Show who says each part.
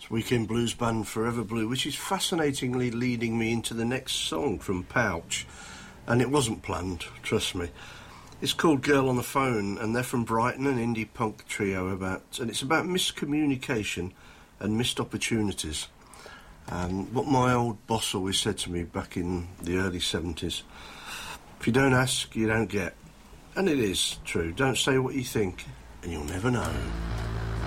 Speaker 1: Weekend blues band Forever Blue, which is fascinatingly leading me into the next song from Pouch, and it wasn't planned, trust me. It's called Girl on the Phone, and they're from Brighton, an indie punk trio and it's about miscommunication and missed opportunities. And what my old boss always said to me back in the early 70s, if you don't ask, you don't get. And it is true. Don't say what you think, and you'll never know.